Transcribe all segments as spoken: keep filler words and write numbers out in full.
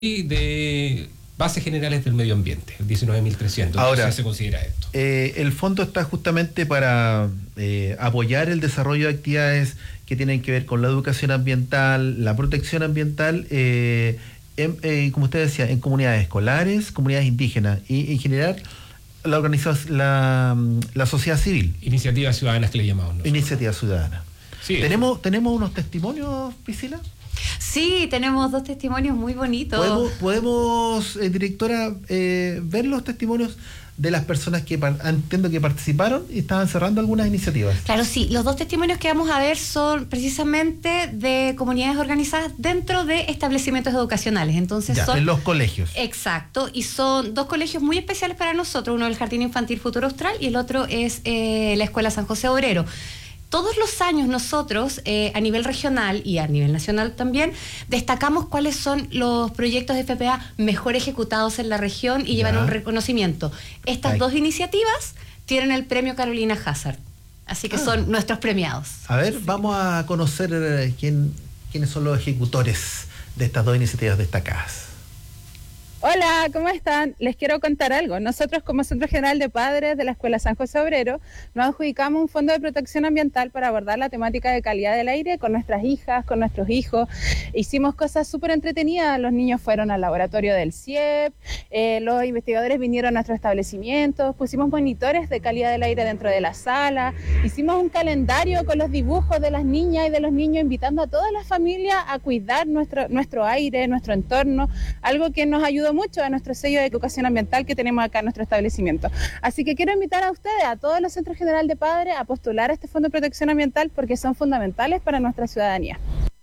de bases generales del medio ambiente, diecinueve mil trescientos. Ahora, entonces se considera esto. Eh, el fondo está justamente para eh, apoyar el desarrollo de actividades que tienen que ver con la educación ambiental, la protección ambiental, eh, en, eh, como usted decía, en comunidades escolares, comunidades indígenas y en general la organización, la, la sociedad civil. Iniciativas ciudadanas que le llamamos nosotros. Iniciativa ciudadana. Sí, ¿Tenemos, ¿Tenemos unos testimonios, Priscila? Sí, tenemos dos testimonios muy bonitos. ¿Podemos, podemos eh, directora, eh, ver los testimonios de las personas que entiendo que participaron y estaban cerrando algunas iniciativas? Claro, sí. Los dos testimonios que vamos a ver son precisamente de comunidades organizadas dentro de establecimientos educacionales. Entonces ya, son en los colegios. Exacto, y son dos colegios muy especiales para nosotros. Uno el Jardín Infantil Futuro Austral y el otro es eh, la Escuela San José Obrero. Todos los años nosotros, eh, a nivel regional y a nivel nacional también, destacamos cuáles son los proyectos de F P A mejor ejecutados en la región y ya. llevan un reconocimiento. Estas Ay. dos iniciativas tienen el premio Carolina Hazard, así que ah. son nuestros premiados. A ver, vamos a conocer eh, quién, quiénes son los ejecutores de estas dos iniciativas destacadas. Hola, ¿cómo están? Les quiero contar algo. Nosotros como Centro General de Padres de la Escuela San José Obrero nos adjudicamos un fondo de protección ambiental para abordar la temática de calidad del aire con nuestras hijas, con nuestros hijos. Hicimos cosas súper entretenidas. Los niños fueron al laboratorio del C I E P, eh, los investigadores vinieron a nuestros establecimientos, pusimos monitores de calidad del aire dentro de la sala, hicimos un calendario con los dibujos de las niñas y de los niños invitando a toda la familia a cuidar nuestro, nuestro aire, nuestro entorno, algo que nos ayudó mucho a nuestro sello de educación ambiental que tenemos acá en nuestro establecimiento. Así que quiero invitar a ustedes, a todos los Centros General de Padres, a postular a este Fondo de Protección Ambiental porque son fundamentales para nuestra ciudadanía.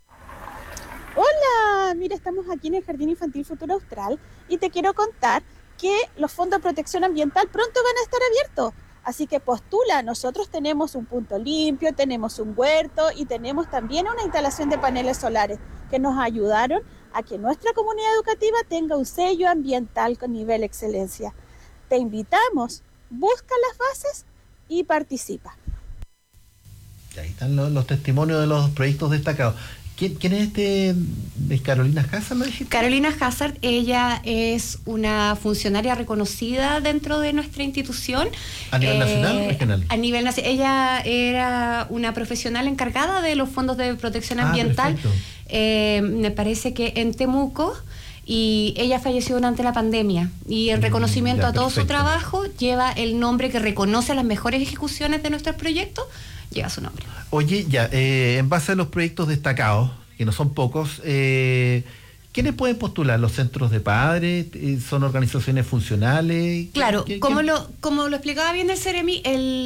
Hola, mira, estamos aquí en el Jardín Infantil Futuro Austral y te quiero contar que los fondos de protección ambiental pronto van a estar abiertos. Así que postula, nosotros tenemos un punto limpio, tenemos un huerto y tenemos también una instalación de paneles solares que nos ayudaron a que nuestra comunidad educativa tenga un sello ambiental con nivel excelencia. Te invitamos, busca las bases y participa. Y ahí están los, los testimonios de los proyectos destacados. ¿Quién, quién es este? ¿Es Carolina Hazard, lo dijiste? Carolina Hazard, ella es una funcionaria reconocida dentro de nuestra institución. ¿A nivel eh, nacional o regional? A nivel nacional. Ella era una profesional encargada de los fondos de protección ambiental. Ah, eh, me parece que en Temuco. Y ella falleció durante la pandemia. Y en reconocimiento ya, a todo perfecto. Su trabajo, lleva el nombre que reconoce las mejores ejecuciones de nuestros proyectos, lleva su nombre. Oye, ya, eh, en base a los proyectos destacados, que no son pocos, eh, ¿quiénes pueden postular? ¿Los centros de padres? ¿Son organizaciones funcionales? Claro, ¿Qué, qué, como, qué? Lo, como lo explicaba bien el Ceremi,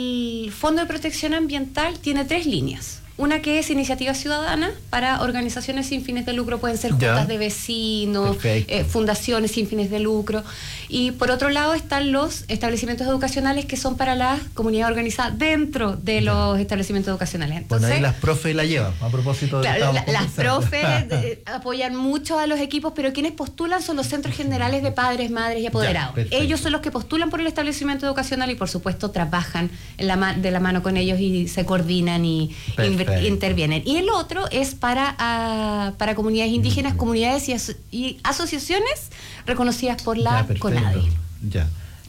el Fondo de Protección Ambiental tiene tres líneas. Una que es iniciativa ciudadana para organizaciones sin fines de lucro, pueden ser juntas ya. de vecinos, eh, fundaciones sin fines de lucro. Y por otro lado están los establecimientos educacionales que son para la comunidad organizada dentro de ya. los establecimientos educacionales. Entonces, bueno, ahí las profes la llevan, a propósito de claro, la, las profes eh, apoyan mucho a los equipos, pero quienes postulan son los centros generales de padres, madres y apoderados. Ya, ellos son los que postulan por el establecimiento educacional y por supuesto trabajan en la, de la mano con ellos y se coordinan y intervienen. Y el otro es para, uh, para comunidades indígenas, comunidades y, aso y asociaciones reconocidas por la ya, CONADI. Ya.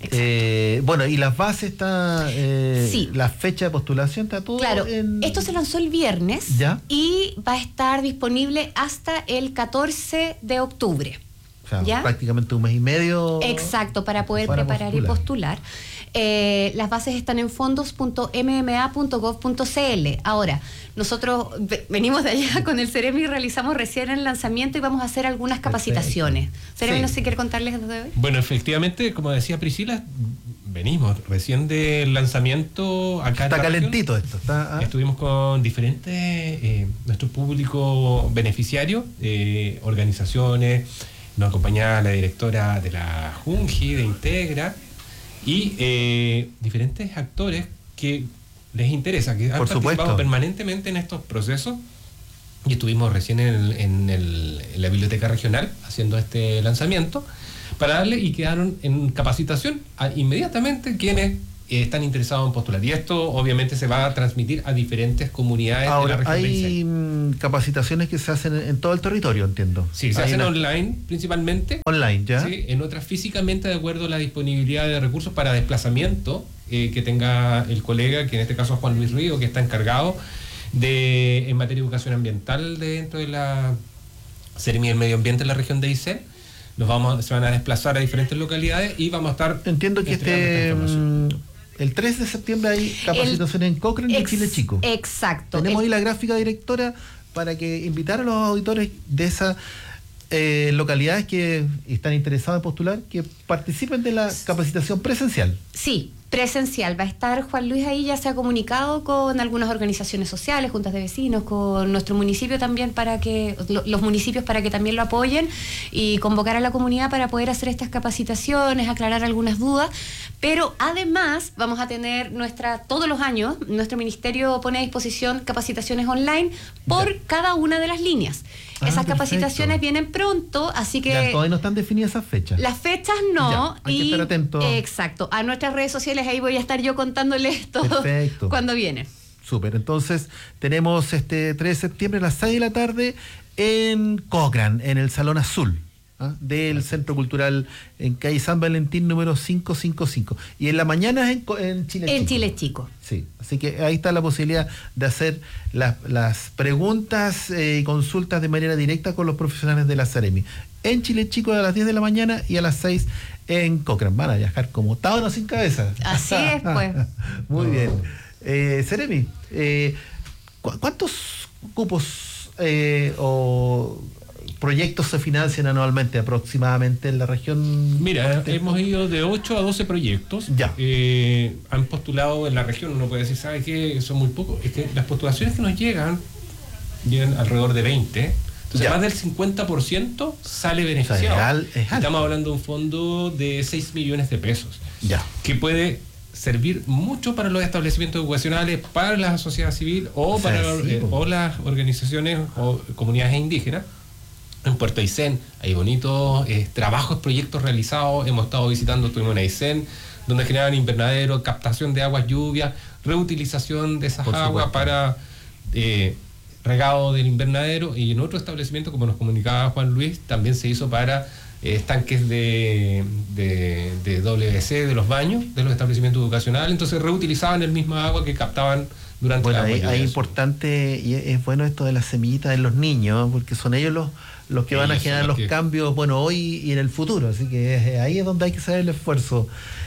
Eh, bueno, y las bases está, eh, sí. la fecha de postulación está todo. Claro, en... esto se lanzó el viernes ¿Ya? y va a estar disponible hasta el catorce de octubre. O sea, ¿ya? prácticamente un mes y medio. Exacto, para poder para preparar postular. y postular. Eh, las bases están en fondos punto m m a punto gov punto c l. Ahora, nosotros venimos de allá con el Ceremi y realizamos recién el lanzamiento y vamos a hacer algunas capacitaciones. Ceremi, sí. no sé si quiere contarles de hoy. Bueno, efectivamente, como decía Priscila, venimos recién del lanzamiento acá. Está en la calentito región. esto. Está, ¿ah? Estuvimos con diferentes, eh, nuestro público beneficiario, eh, organizaciones, nos acompañaba la directora de la Junji, de Integra, y eh, diferentes actores que les interesa, que han Por participado supuesto. permanentemente en estos procesos. Y estuvimos recién en, el, en, el, en la biblioteca regional haciendo este lanzamiento para darle, y quedaron en capacitación a, inmediatamente quienes eh, están interesados en postular. Y esto obviamente se va a transmitir a diferentes comunidades Ahora, de la región de hay Aysén. mm, capacitaciones que se hacen en, en todo el territorio, entiendo. Sí, se Hay hacen una- online principalmente. online, ¿ya? Sí, en otras físicamente de acuerdo a la disponibilidad de recursos para desplazamiento eh, que tenga el colega, que en este caso es Juan Luis Río, que está encargado de en materia de educación ambiental dentro de la Seremi del Medio Ambiente en la región de Aysén. Nos vamos, se van a desplazar a diferentes localidades y vamos a estar Entiendo que entregando esta este información. mm, el tres de septiembre hay capacitaciones en Cochrane y en Ex- Chile Chico. Exacto. Tenemos El- ahí la gráfica directora para que invitar a los auditores de esas eh, localidades que están interesados en postular que participen de la capacitación presencial. Sí, presencial. Va a estar Juan Luis ahí, ya se ha comunicado con algunas organizaciones sociales, juntas de vecinos, con nuestro municipio también para que, lo- los municipios para que también lo apoyen y convocar a la comunidad para poder hacer estas capacitaciones, aclarar algunas dudas. Pero además vamos a tener nuestra, todos los años, nuestro ministerio pone a disposición capacitaciones online por Ya. cada una de las líneas. Ah, Esas perfecto. capacitaciones vienen pronto, así que... Ya, todavía no están definidas esas fechas. Las fechas no. Ya, hay que estar atento. Exacto. A nuestras redes sociales ahí voy a estar yo contándoles todo Perfecto. cuando viene. Súper, entonces tenemos este tres de septiembre a las seis de la tarde en Cochrane, en el Salón Azul, ¿ah? del Centro Cultural en calle San Valentín número quinientos cincuenta y cinco. Y en la mañana en, Co- en Chile En Chico. Chile Chico. Sí, así que ahí está la posibilidad de hacer las, las preguntas eh, y consultas de manera directa con los profesionales de la Seremi. En Chile Chico a las diez de la mañana y a las seis en Cochrane. Van a viajar como tábano sin cabeza. Así es, pues. Muy bien. Eh, Seremi, eh, ¿cu- ¿cuántos cupos eh, o proyectos se financian anualmente aproximadamente en la región? Mira, hemos ido de ocho a doce proyectos. Ya. Eh, han postulado en la región, uno puede decir, ¿sabe qué? Son muy pocos. Es que las postulaciones que nos llegan, llegan alrededor de veinte. Entonces, Ya. más del cincuenta por ciento sale O sea, beneficiado. es al- es alto. Estamos hablando de un fondo de seis millones de pesos, Ya. que puede servir mucho para los establecimientos educacionales, para la sociedad civil o O sea, para sí, eh, po. o las organizaciones o comunidades indígenas. En Puerto Aysén hay bonitos eh, trabajos, proyectos realizados. Hemos estado visitando, estuvimos en Aysén, donde generan invernaderos, captación de aguas lluvias, reutilización de esas Por aguas supuesto. para eh, regado del invernadero. Y en otro establecimiento, como nos comunicaba Juan Luis, también se hizo para eh, estanques de, de, de W V C de los baños de los establecimientos educacionales. Entonces reutilizaban el mismo agua que captaban durante Bueno, la ahí, agua ahí lluviosa. importante y es, es bueno esto de las semillitas en los niños, porque son ellos los, los que van a Ellos son generar los los que- cambios, bueno, hoy y en el futuro, así que es- ahí es donde hay que hacer el esfuerzo.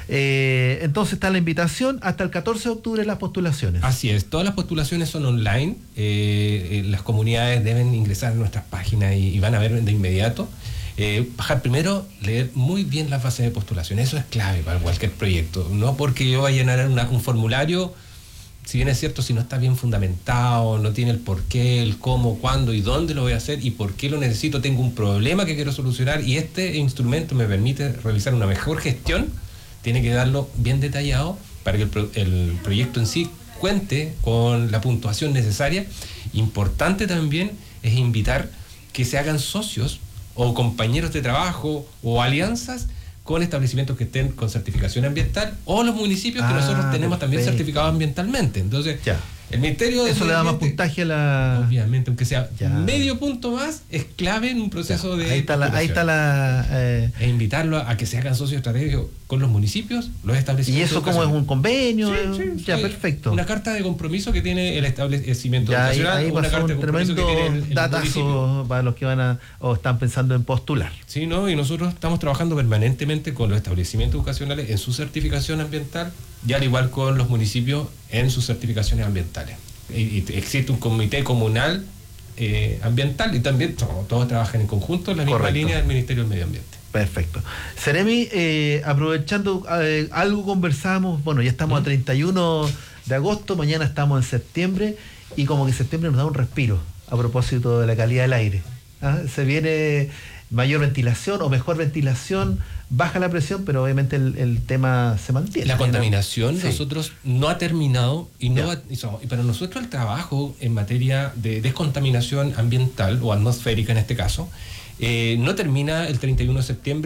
Eh, entonces está la invitación hasta el catorce de octubre las postulaciones. Así es, todas las postulaciones son online. Eh, eh, las comunidades deben ingresar a nuestras páginas y, y van a ver de inmediato. Eh, bajar primero, leer muy bien las bases de postulación. Eso es clave para cualquier proyecto. No porque yo vaya a llenar una- un formulario, si bien es cierto, si no está bien fundamentado, no tiene el por qué, el cómo, cuándo y dónde lo voy a hacer y por qué lo necesito, tengo un problema que quiero solucionar y este instrumento me permite realizar una mejor gestión, tiene que darlo bien detallado para que el, pro- el proyecto en sí cuente con la puntuación necesaria. Importante también es invitar que se hagan socios o compañeros de trabajo o alianzas con establecimientos que estén con certificación ambiental o los municipios que Ah, nosotros tenemos también perfecto. certificados ambientalmente. Entonces, Ya. el Ministerio de Eso le da más Medio Ambiente, puntaje a la... obviamente, aunque sea Ya. medio punto más, es clave en un proceso de ahí está la, ahí está la eh, e invitarlo a que se hagan socios estratégicos con los municipios, los y establecimientos. eso como es un convenio. Sí, eh, sí, ya, sí. perfecto. Una carta de compromiso que tiene el establecimiento Ya ahí, educacional, ahí una pasó carta de un compromiso tremendo que tiene el, el municipio. datazo para los que van a o están pensando en postular. Sí, ¿no? Y nosotros estamos trabajando permanentemente con los establecimientos educacionales en su certificación ambiental y al igual con los municipios en sus certificaciones ambientales. Y, y existe un comité comunal eh, ambiental y también todos, todos trabajan en conjunto en la misma Correcto. línea del Ministerio del Medio Ambiente. Perfecto. Seremi, eh, aprovechando, eh, algo conversamos, bueno, ya estamos a treinta y uno de agosto, mañana estamos en septiembre, y como que septiembre nos da un respiro a propósito de la calidad del aire. ¿Ah? Se viene mayor ventilación o mejor ventilación, baja la presión, pero obviamente el, el tema se mantiene. La contaminación, Sí. nosotros no ha terminado y no Ya. va- y so- y para nosotros el trabajo en materia de descontaminación ambiental o atmosférica en este caso, eh, no termina el treinta y uno de septiembre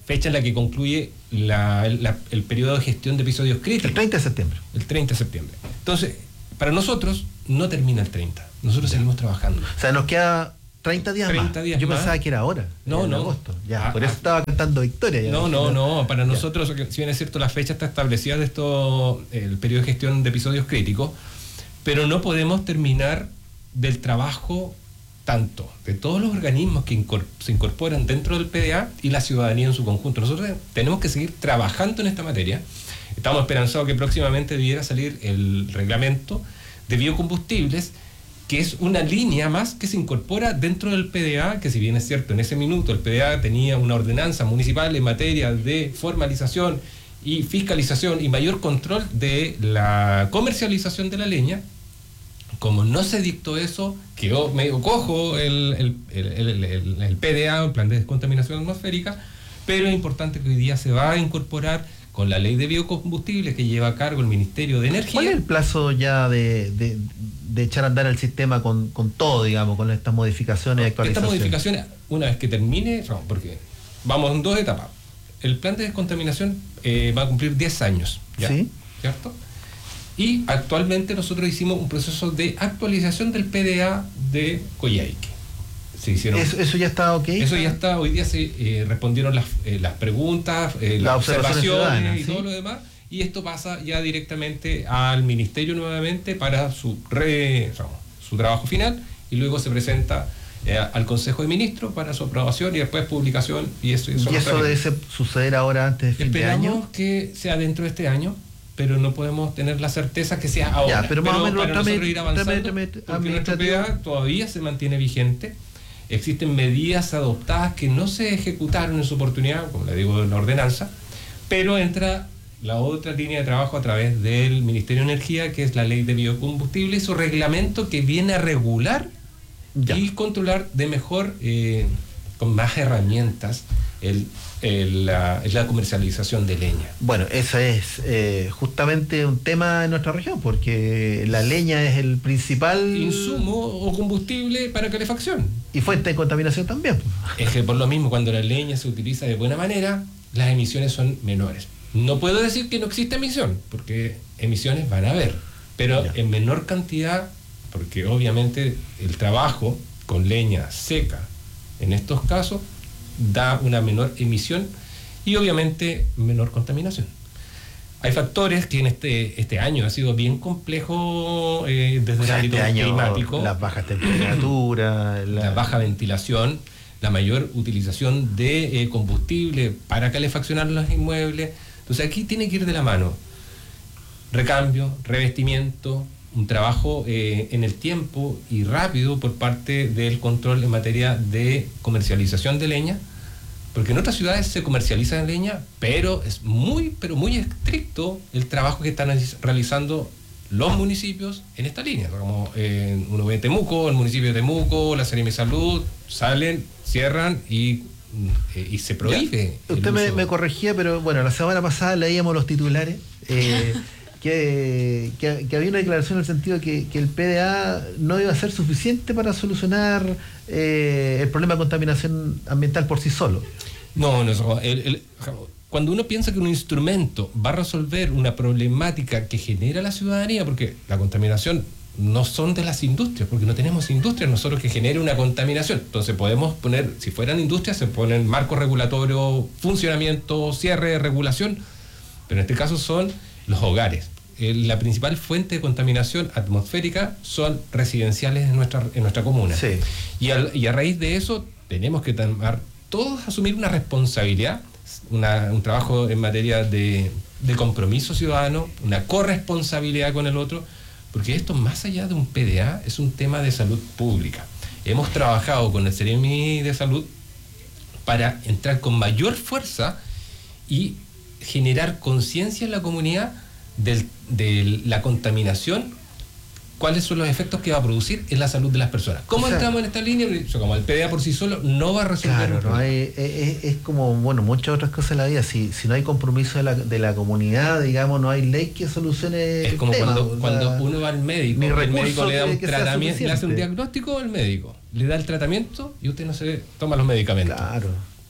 fecha en la que concluye la, la, el periodo de gestión de episodios críticos. El treinta de septiembre. El treinta de septiembre. Entonces, para nosotros no termina el treinta. Nosotros ya. seguimos trabajando. O sea, nos queda treinta días treinta más. días Yo más. pensaba que era ahora. No, en no. agosto. Ya, ah, por eso ah, estaba cantando victoria. Ya no, dije, no, no. Para ya. nosotros, si bien es cierto, la fecha está establecida de esto, el periodo de gestión de episodios críticos, pero no podemos terminar del trabajo tanto de todos los organismos que incorpor- se incorporan dentro del P D A y la ciudadanía en su conjunto. Nosotros tenemos que seguir trabajando en esta materia. Estamos esperanzados que próximamente debiera salir el reglamento de biocombustibles, que es una línea más que se incorpora dentro del P D A, que si bien es cierto, en ese minuto el P D A tenía una ordenanza municipal en materia de formalización y fiscalización y mayor control de la comercialización de la leña. Como no se dictó eso, quedó medio cojo el, el, el, el, el, el P D A, el plan de descontaminación atmosférica, pero es importante que hoy día se va a incorporar con la ley de biocombustibles que lleva a cargo el Ministerio de Energía. ¿Cuál es el plazo ya de, de, de echar a andar el sistema con, con todo, digamos, con estas modificaciones y actualizaciones? Estas modificaciones, una vez que termine, porque vamos en dos etapas. El plan de descontaminación eh, va a cumplir diez años, ¿ya? Sí. ¿Cierto? Y actualmente nosotros hicimos un proceso de actualización del P D A de Coyhaique. Se hicieron, ¿Eso, ¿Eso ya está ok? Eso ya está, hoy día se eh, respondieron las, eh, las preguntas, eh, las observaciones, observaciones y ¿sí? todo lo demás, y esto pasa ya directamente al Ministerio nuevamente para su, re, o sea, su trabajo final, y luego se presenta eh, al Consejo de Ministros para su aprobación y después publicación, y eso, eso, ¿Y eso debe suceder ahora antes de fin Esperamos de año? que sea dentro de este año, pero no podemos tener la certeza que sea ahora. Ya, pero más o menos para trámite, nosotros ir avanzando, trámite, porque nuestro P D A todavía se mantiene vigente. Existen medidas adoptadas que no se ejecutaron en su oportunidad, como le digo, en la ordenanza, pero entra la otra línea de trabajo a través del Ministerio de Energía, que es la ley de biocombustibles, y su reglamento que viene a regular ya. y controlar de mejor, eh, con más herramientas, el, el, la, la comercialización de leña. Bueno, eso es eh, justamente un tema en nuestra región, porque la leña es el principal insumo o combustible para calefacción. Y fuente de contaminación también. Es que por lo mismo, cuando la leña se utiliza de buena manera, las emisiones son menores. No puedo decir que no existe emisión, porque emisiones van a haber, pero ya. en menor cantidad, porque obviamente el trabajo con leña seca, en estos casos, da una menor emisión y obviamente menor contaminación. Hay factores que en este este año ha sido bien complejo eh, desde o sea, el ámbito este año, climático. Las bajas temperaturas, la... la baja ventilación, la mayor utilización de eh, combustible para calefaccionar los inmuebles. Entonces aquí tiene que ir de la mano recambio, revestimiento, un trabajo eh, en el tiempo y rápido por parte del control en materia de comercialización de leña, porque en otras ciudades se comercializa leña, pero es muy, pero muy estricto el trabajo que están realizando los municipios en esta línea. Como eh, uno ve Temuco, el municipio de Temuco, la Seremi de Salud, salen, cierran y, eh, y se prohíbe. Usted me, me corregía, pero bueno, la semana pasada leíamos los titulares. Eh, Que, que, que había una declaración en el sentido que, que el P D A no iba a ser suficiente para solucionar eh, el problema de contaminación ambiental por sí solo. No, no, el, el, cuando uno piensa que un instrumento va a resolver una problemática que genera la ciudadanía, porque la contaminación no son de las industrias, porque no tenemos industrias nosotros que genere una contaminación. Entonces podemos poner, si fueran industrias, se ponen marcos regulatorios, funcionamiento, cierre, regulación, pero en este caso son los hogares. La principal fuente de contaminación atmosférica son residenciales en nuestra, en nuestra comuna. Sí. Y, al, y a raíz de eso tenemos que tomar, todos asumir una responsabilidad, una, un trabajo en materia de, de compromiso ciudadano, una corresponsabilidad con el otro, porque esto más allá de un P D A es un tema de salud pública. Hemos trabajado con el Seremi de Salud para entrar con mayor fuerza y generar conciencia en la comunidad del, de la contaminación, cuáles son los efectos que va a producir en la salud de las personas. ¿Cómo o sea, entramos en esta línea? Como el P D A por sí solo no va a resolver. Claro, no hay, es, es como, bueno, muchas otras cosas en la vida. Si, si no hay compromiso de la, de la comunidad, digamos, no hay ley que solucione. Es como el tema, cuando, o sea, cuando uno va al médico, el médico le da un tratamiento, le hace un diagnóstico al médico, le da el tratamiento y usted no se toma los medicamentos. Claro.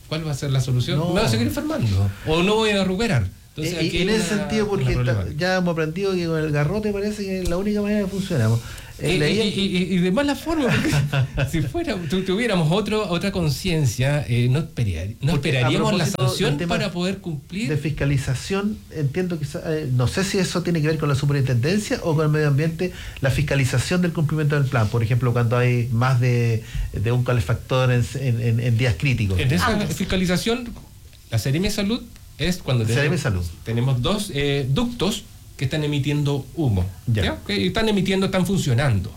¿cuál va a ser la solución? No. Me voy a seguir enfermando o no voy a recuperar. Entonces, Eh, aquí y en hay ese una- sentido, porque una está- problemática. ya hemos aprendido que con el garrote parece que es la única manera que funcionamos. Eh, Y, leía y- que- y- y de mala forma, porque si fuera, tu- tuviéramos otro, otra conciencia, eh, no, esperar- no Porque a esperaríamos la propósito del sanción tema para poder cumplir. de fiscalización, entiendo que eh, no sé si eso tiene que ver con la superintendencia o con el medio ambiente, la fiscalización del cumplimiento del plan, por ejemplo, cuando hay más de, de un calefactor en, en- en días críticos. En esa Ambos. fiscalización, la Seremi de Salud es cuando Seremi de tenemos, Salud. tenemos dos eh, ductos que están emitiendo humo. Ya. ¿ya? Que están emitiendo, están funcionando.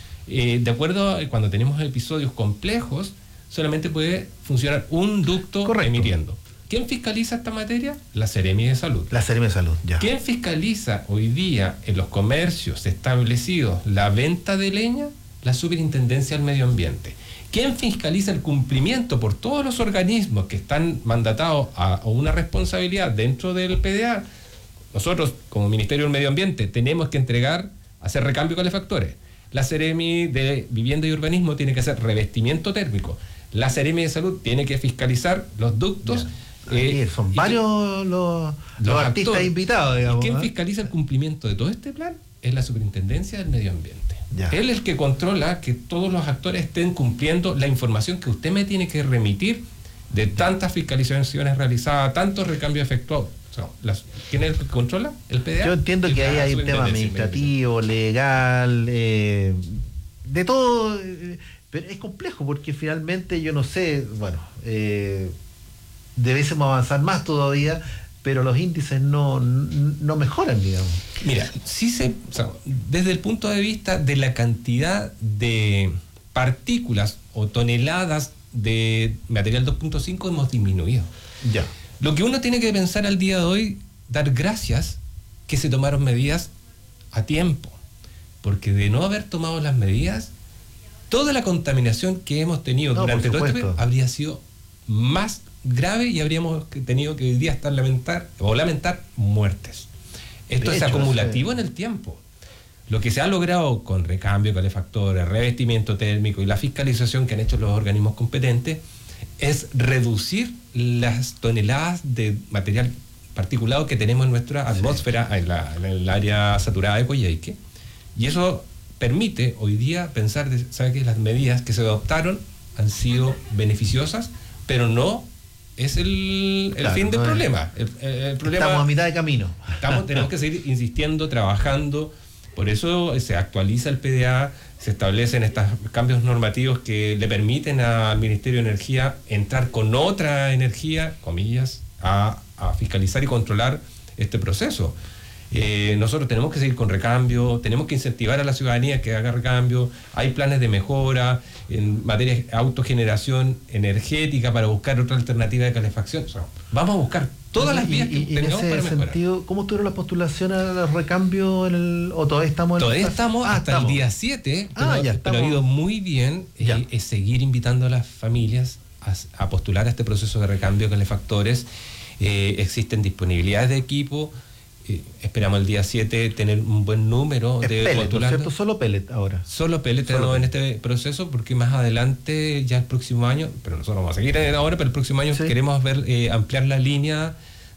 Eh, de acuerdo a cuando tenemos episodios complejos, solamente puede funcionar un ducto Correcto. emitiendo. ¿Quién fiscaliza esta materia? La Seremi de Salud. La Seremi de Salud, ya. ¿Quién fiscaliza hoy día en los comercios establecidos la venta de leña? La Superintendencia del Medio Ambiente. ¿Quién fiscaliza el cumplimiento por todos los organismos que están mandatados a, a una responsabilidad dentro del P D A? Nosotros, como Ministerio del Medio Ambiente, tenemos que entregar, hacer recambio de calefactores. La Seremi de Vivienda y Urbanismo tiene que hacer revestimiento térmico. La Seremi de Salud tiene que fiscalizar los ductos. Aquí eh, son y varios los, los los artistas actores. invitados, digamos. ¿Y quién ¿eh? fiscaliza el cumplimiento de todo este plan? Es la Superintendencia del Medio Ambiente. Ya. Él es el que controla que todos los actores estén cumpliendo la información que usted me tiene que remitir de tantas fiscalizaciones realizadas, tantos recambios efectuados. O sea, las- ¿quién es el que controla? ¿El P D A? Yo entiendo Y que la ahí hay un tema Superintendencia del Medio administrativo, legal, eh, de todo, eh, pero es complejo porque finalmente yo no sé, bueno, eh, debiésemos avanzar más todavía, pero los índices no, no mejoran, digamos. Mira, sí se, o sea, desde el punto de vista de la cantidad de partículas o toneladas de material dos punto cinco hemos disminuido. Ya. Lo que uno tiene que pensar al día de hoy, dar gracias que se tomaron medidas a tiempo, porque de no haber tomado las medidas, toda la contaminación que hemos tenido No, durante por todo este supuesto. periodo habría sido más grave y habríamos que- tenido que hoy día estar lamentar o lamentar muertes. Esto De es hecho, acumulativo sí. en el tiempo. Lo que se ha logrado con recambio, calefactores, revestimiento térmico y la fiscalización que han hecho los organismos competentes es reducir las toneladas de material particulado que tenemos en nuestra atmósfera, en, la- en el área saturada de Coyhaique. Y eso permite hoy día pensar, de- ¿sabe qué? Las medidas que se adoptaron han sido beneficiosas, pero no es el, el Claro, fin del no es- problema. El, el- el problema Estamos a mitad de camino. Estamos, tenemos que seguir insistiendo, trabajando. Por eso se actualiza el P D A, se establecen estos cambios normativos que le permiten al Ministerio de Energía entrar con otra energía, comillas, a, a fiscalizar y controlar este proceso. Eh, nosotros tenemos que seguir con recambio, tenemos que incentivar a la ciudadanía que haga recambio, hay planes de mejora en materia de autogeneración energética para buscar otra alternativa de calefacción. O sea, vamos a buscar todas las Y- vías y- que y en tengamos para ese mejorar. sentido, ¿cómo estuvieron las postulaciones a los recambios en el, o todavía estamos en Todavía la fase? estamos Ah, hasta estamos. el día siete, Ah, pero, ya pero ha estamos. ido muy bien. Ya. eh, es seguir invitando a las familias a, a postular a este proceso de recambio de calefactores. Eh, existen disponibilidades de equipo. eh, esperamos el día siete tener un buen número Es de pellet, ¿no es postulantes. cierto? Solo pellet ahora. Solo pellet Solo tenemos en pellet. este proceso porque más adelante, ya el próximo año, pero nosotros vamos a seguir ahora, pero el próximo año Sí. queremos ver eh, ampliar la línea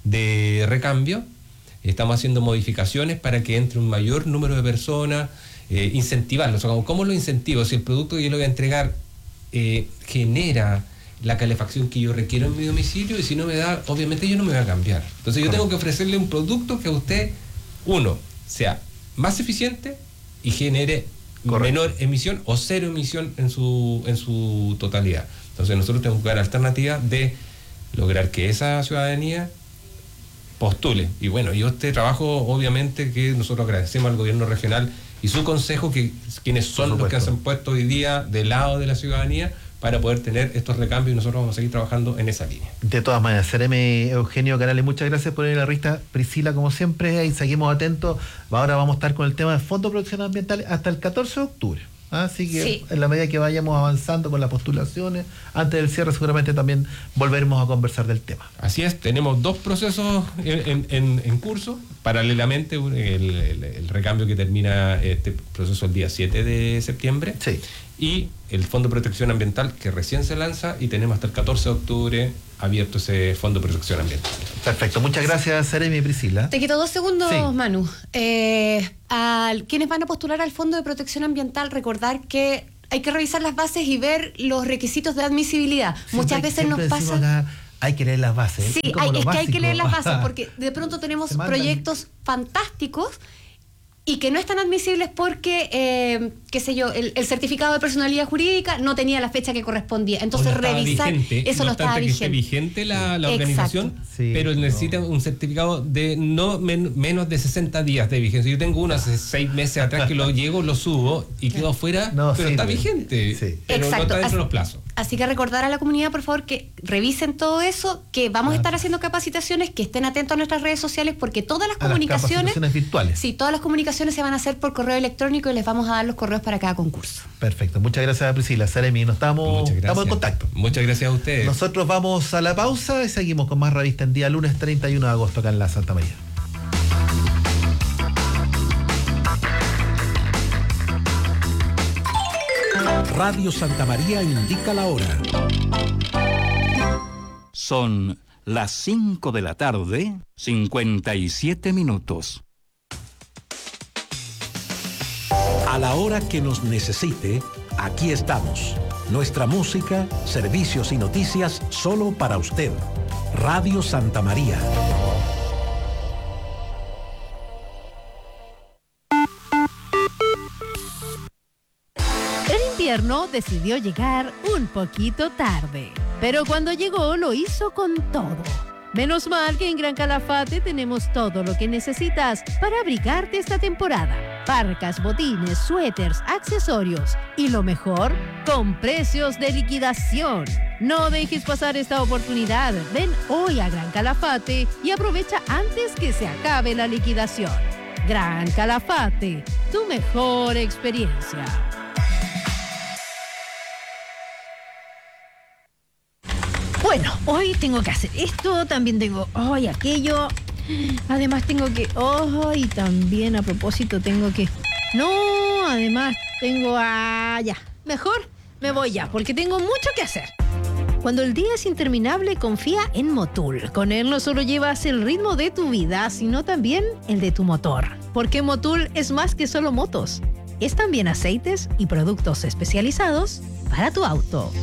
de recambio. Estamos haciendo modificaciones para que entre un mayor número de personas, eh, incentivarlos. O sea, ¿cómo lo incentivo? Si el producto que yo le voy a entregar eh, genera la calefacción que yo requiero en mi domicilio, y si no me da, obviamente yo no me voy a cambiar. Entonces yo tengo que ofrecerle un producto que a usted, uno, sea más eficiente y genere Correcto. menor emisión o cero emisión en su, en su totalidad. Entonces nosotros tenemos que dar alternativas de lograr que esa ciudadanía postule. Y bueno, yo este trabajo, obviamente, que nosotros agradecemos al gobierno regional y su consejo, que quienes son Por los que se supuesto. han puesto hoy día del lado de la ciudadanía para poder tener estos recambios, y nosotros vamos a seguir trabajando en esa línea. De todas maneras, Seremi Eugenio Canales, muchas gracias por ir a la revista. Priscila, como siempre, y seguimos atentos. Ahora vamos a estar con el tema de Fondo de Protección Ambiental hasta el catorce de octubre. Así que Sí. en la medida que vayamos avanzando con las postulaciones, antes del cierre seguramente también volveremos a conversar del tema. Así es, tenemos dos procesos en, en- en curso. Paralelamente, un- el, el- el recambio que termina este proceso el día siete de septiembre. Sí. y el Fondo de Protección Ambiental, que recién se lanza, y tenemos hasta el catorce de octubre abierto ese Fondo de Protección Ambiental. Perfecto, muchas gracias, Seremi y Priscila. Te quito dos segundos, Sí. Manu. Eh, a quienes van a postular al Fondo de Protección Ambiental, recordar que hay que revisar las bases y ver los requisitos de admisibilidad. Siempre Muchas hay- veces nos siempre decimos pasa... acá, hay que leer las bases. Sí, como hay- lo es que hay básico. que leer las bases, porque de pronto tenemos Se mandan- proyectos fantásticos y que no están admisibles porque, eh, qué sé yo, el, el certificado de personalidad jurídica no tenía la fecha que correspondía. Entonces, O no estaba revisar, vigente, eso no, estaba obstante que esté vigente. vigente la, la Exacto. organización, Sí, pero no. necesita un certificado de no men- menos de sesenta días de vigencia. Yo tengo uno hace seis meses atrás que lo llego, lo subo y quedo afuera, No pero está sirve. vigente, Sí. pero Exacto. no está dentro Así- de los plazos. Así que recordar a la comunidad, por favor, que revisen todo eso, que vamos a estar haciendo capacitaciones, que estén atentos a nuestras redes sociales, porque todas las A las comunicaciones... capacitaciones virtuales. Sí, todas las comunicaciones se van a hacer por correo electrónico y les vamos a dar los correos para cada concurso. Perfecto, muchas gracias, Priscila. Seremi, nos estamos, Muchas gracias. estamos en contacto. Muchas gracias a ustedes. Nosotros vamos a la pausa y seguimos con más revista en día lunes treinta y uno de agosto acá en la Santa María. Radio Santa María indica la hora. Son las cinco de la tarde, cincuenta y siete minutos. A la hora que nos necesite, aquí estamos. Nuestra música, servicios y noticias solo para usted. Radio Santa María. El invierno decidió llegar un poquito tarde, pero cuando llegó lo hizo con todo. Menos mal que en Gran Calafate tenemos todo lo que necesitas para abrigarte esta temporada. Parcas, botines, suéteres, accesorios y lo mejor, con precios de liquidación. No dejes pasar esta oportunidad. Ven hoy a Gran Calafate y aprovecha antes que se acabe la liquidación. Gran Calafate, tu mejor experiencia. Bueno, hoy tengo que hacer esto, también tengo hoy aquello. Además tengo que... Oh, y también a propósito tengo que... No, además tengo... Ah, ya. Mejor me voy ya, porque tengo mucho que hacer. Cuando el día es interminable, confía en Motul. Con él no solo llevas el ritmo de tu vida, sino también el de tu motor. Porque Motul es más que solo motos. Es también aceites y productos especializados para tu auto.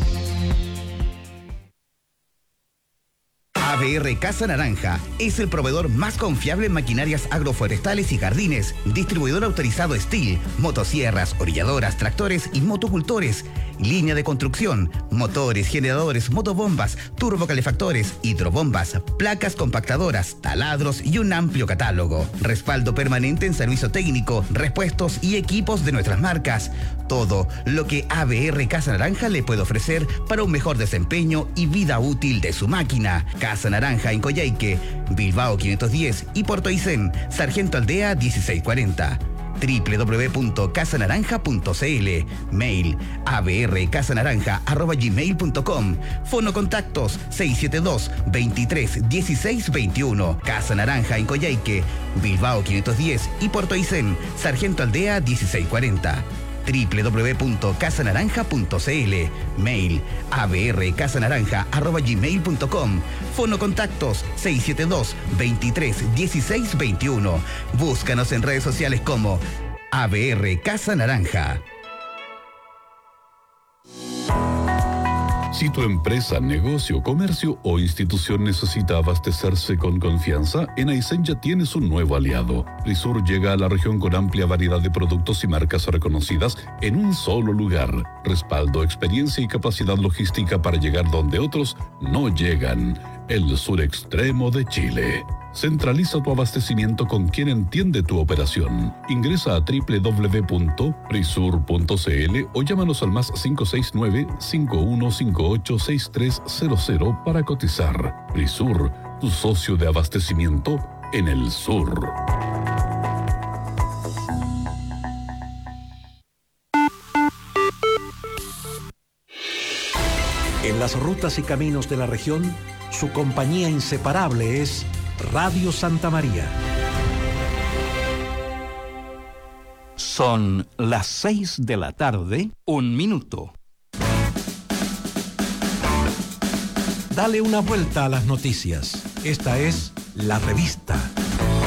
A B R Casa Naranja es el proveedor más confiable en maquinarias agroforestales y jardines, distribuidor autorizado Steel, motosierras, orilladoras, tractores y motocultores, línea de construcción, motores, generadores, motobombas, turbocalefactores, hidrobombas, placas compactadoras, taladros y un amplio catálogo. Respaldo permanente en servicio técnico, repuestos y equipos de nuestras marcas. Todo lo que A B R Casa Naranja le puede ofrecer para un mejor desempeño y vida útil de su máquina. Casa Naranja en Coyhaique, Bilbao quinientos diez y Puerto Aysén, Sargento Aldea dieciséis cuarenta. doble u doble u doble u punto casa naranja punto c l. Mail a b r casa naranja arroba gmail punto com. Fono contactos seis siete dos, veintitrés, dieciséis veintiuno. Casa Naranja en Coyhaique, Bilbao quinientos diez y Puerto Aysén, Sargento Aldea dieciséis cuarenta. doble u doble u doble u punto casa naranja punto c l. Mail a b r casa naranja arroba gmail punto com. Fono contactos seis siete dos, veintitrés, dieciséis veintiuno. Búscanos en redes sociales como A B R Casa Naranja. Si tu empresa, negocio, comercio o institución necesita abastecerse con confianza, en Aysén ya tienes un nuevo aliado. Prisur llega a la región con amplia variedad de productos y marcas reconocidas en un solo lugar. Respaldo, experiencia y capacidad logística para llegar donde otros no llegan. El sur extremo de Chile. Centraliza tu abastecimiento con quien entiende tu operación. Ingresa a doble u doble u doble u punto prisur punto c l o llámanos al más cinco seis nueve, cinco uno cinco ocho, seis tres cero cero para cotizar. Prisur, tu socio de abastecimiento en el sur. En las rutas y caminos de la región, su compañía inseparable es Radio Santa María. Son las seis de la tarde, un minuto. Dale una vuelta a las noticias. Esta es La Revista.